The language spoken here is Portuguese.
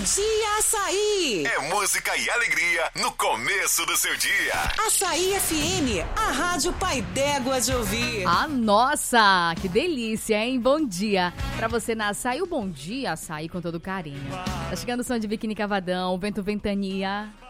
Dia Açaí. É música e alegria no começo do seu dia. Açaí FM, a rádio pai d'égua de ouvir. Ah, nossa, que delícia, hein? Bom dia. Pra você na Açaí, o bom dia, Açaí com todo carinho. Tá chegando o som de Biquíni Cavadão, Vento Ventania.